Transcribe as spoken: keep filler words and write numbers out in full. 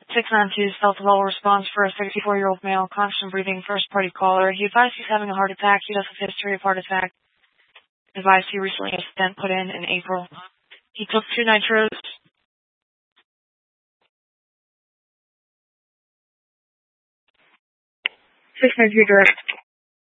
six nine two South Level response for a sixty-four-year-old male, constant breathing, first-party caller. He advised he's having a heart attack. He does have a history of heart attack. Advised he recently had a stent put in in April. He took two nitros. six nine two direct.